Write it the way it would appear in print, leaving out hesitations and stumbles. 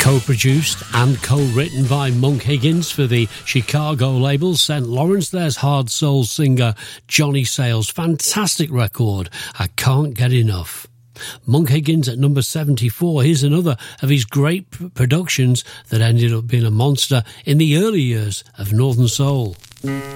Co-produced and co-written by Monk Higgins for the Chicago label St. Lawrence. There's hard soul singer Johnny Sayles' fantastic record, I Can't Get Enough. Monk Higgins at number 74. Here's another of his great productions that ended up being a monster in the early years of Northern Soul.